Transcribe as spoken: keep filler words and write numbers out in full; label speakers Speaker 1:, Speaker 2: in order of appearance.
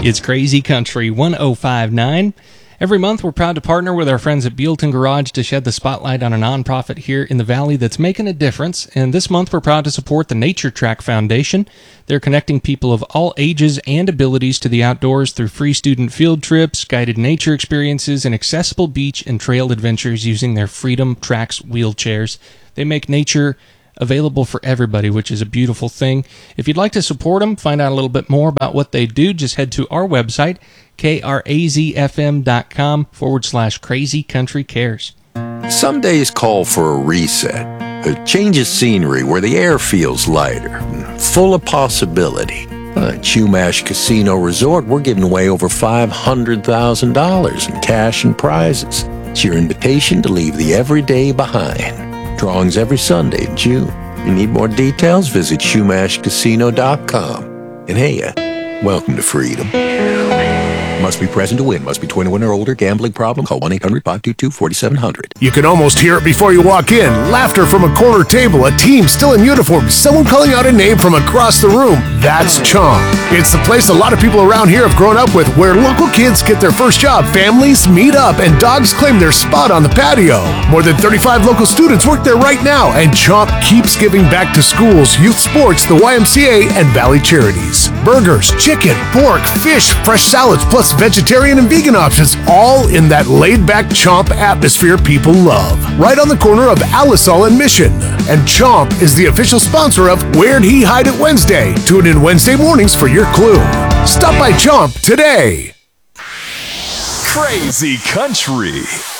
Speaker 1: It's Crazy Country one oh five point nine. Every month, we're proud to partner with our friends at Buellton Garage to shed the spotlight on a nonprofit here in the Valley that's making a difference. And this month, we're proud to support the Nature Track Foundation. They're connecting people of all ages and abilities to the outdoors through free student field trips, guided nature experiences, and accessible beach and trail adventures using their Freedom Tracks wheelchairs. They make nature available for everybody, which is a beautiful thing. If you'd like to support them, find out a little bit more about what they do, just head to our website, krazfm.com forward slash crazy country cares.
Speaker 2: Some days call for a reset, a change of scenery where the air feels lighter, full of possibility. At Chumash Casino Resort, we're giving away over five hundred thousand dollars in cash and prizes. It's your invitation to leave the everyday behind. Drawings every Sunday in June. You need more details? Visit Chumash Casino dot com. And hey, uh, welcome to freedom. Must be present to win. Must be twenty-one or older. Gambling problem? Call one eight hundred five two two four seven zero zero.
Speaker 3: You can almost hear it before you walk in. Laughter from a corner table. A team still in uniform. Someone calling out a name from across the room. That's Chomp. It's the place a lot of people around here have grown up with, where local kids get their first job, families meet up, and dogs claim their spot on the patio. More than thirty-five local students work there right now, and Chomp keeps giving back to schools, youth sports, the Y M C A, and Valley Charities. Burgers, chicken, pork, fish, fresh salads, plus vegetarian and vegan options, all in that laid-back Chomp atmosphere people love. Right on the corner of Alisal and Mission. And Chomp is the official sponsor of Where'd He Hide It Wednesday. Tune in Wednesday mornings for your clue. Stop by Chomp today.
Speaker 4: Crazy Country.